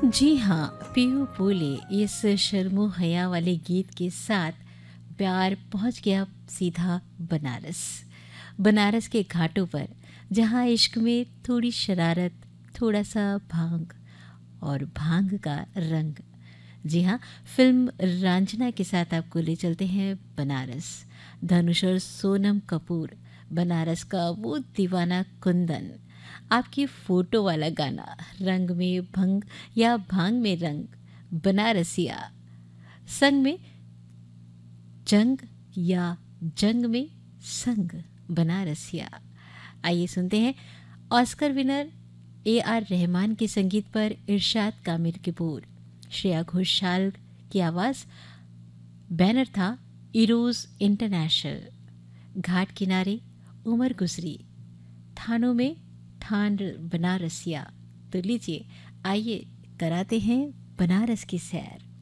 जी हाँ, पीयू बोले इस शर्मो हया वाले गीत के साथ प्यार पहुंच गया सीधा बनारस। बनारस के घाटों पर जहाँ इश्क में थोड़ी शरारत, थोड़ा सा भांग और भांग का रंग। जी हाँ, फिल्म रांझना के साथ आपको ले चलते हैं बनारस। धनुष और सोनम कपूर, बनारस का वो दीवाना कुंदन, आपकी फोटो वाला गाना, रंग में भंग या भांग में रंग, बनारसिया, संग में जंग या जंग में संग, बनारसिया। आइए सुनते हैं ऑस्कर विनर AR रहमान के संगीत पर इरशाद कामिल के बोल, श्रेया घोषाल की आवाज़। बैनर था इरोज इंटरनेशनल। घाट किनारे उमर गुजरी, थानों में ठान बनारसिया। तो लीजिए, आइए कराते हैं बनारस की सैर।